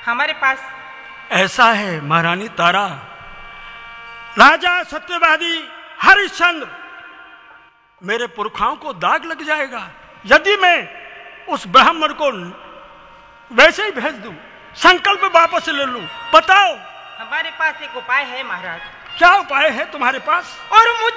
हमारे पास ऐसा है महारानी तारा, राजा सत्यवादी हरिश्चंद्र, मेरे पुरखाओं को दाग लग जाएगा यदि मैं उस ब्राह्मण को वैसे ही भेज दूं, संकल्प वापस ले लूं। बताओ। हमारे पास एक उपाय है महाराज। क्या उपाय है तुम्हारे पास? और मुझ